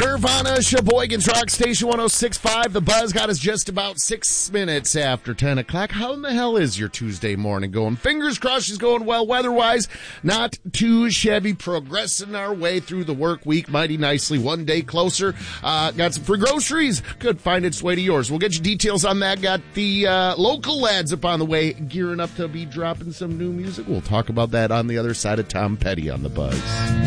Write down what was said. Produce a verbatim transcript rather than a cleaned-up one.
Nirvana, Sheboygan's Rock Station one oh six point five. The Buzz got us just about six minutes after ten o'clock. How in the hell is your Tuesday morning going? Fingers crossed she's going well weather-wise. Not too shabby. Progressing our way through the work week mighty nicely. One day closer. Uh, got some free groceries. Could find its way to yours. We'll get you details on that. Got the uh, local lads up on the way, gearing up to be dropping some new music. We'll talk about that on the other side of Tom Petty on The Buzz.